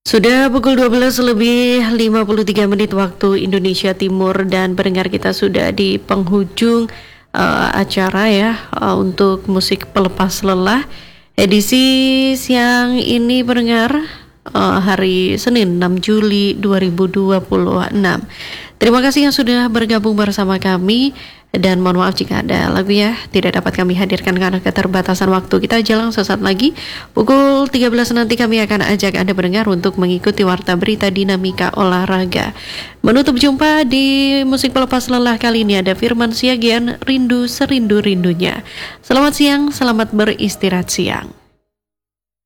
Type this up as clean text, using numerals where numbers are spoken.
Sudah pukul 12 lebih 53 menit waktu Indonesia Timur dan pendengar kita sudah di penghujung acara ya untuk musik pelepas lelah edisi siang ini pendengar hari Senin 6 Juli 2026. Terima kasih yang sudah bergabung bersama kami. Dan mohon maaf jika ada lagu ya tidak dapat kami hadirkan karena keterbatasan waktu. Kita jalan sesaat lagi pukul 13 nanti kami akan ajak Anda mendengar untuk mengikuti warta berita dinamika olahraga. Menutup jumpa di musik pelepas lelah kali ini ada Firman Siagian, Rindu Serindu Rindunya. Selamat siang, selamat beristirahat siang.